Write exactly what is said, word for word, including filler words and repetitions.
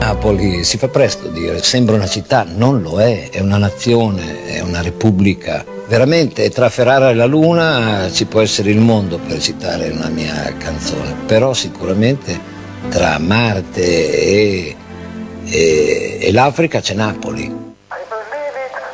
Napoli si fa presto a dire, sembra una città, non lo è, è una nazione, è una repubblica. Veramente tra Ferrara e la Luna ci può essere il mondo, per citare una mia canzone, però sicuramente tra Marte e, e, e l'Africa c'è Napoli.